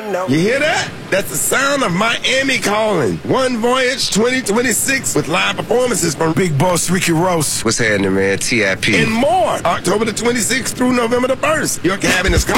know. You hear that? That's the sound of Miami calling. One Voyage 2026 with live performances from Big Boss Ricky Ross. What's happening, man? TIP. and more. October the 26th through November the 1st. Your cabin is calling.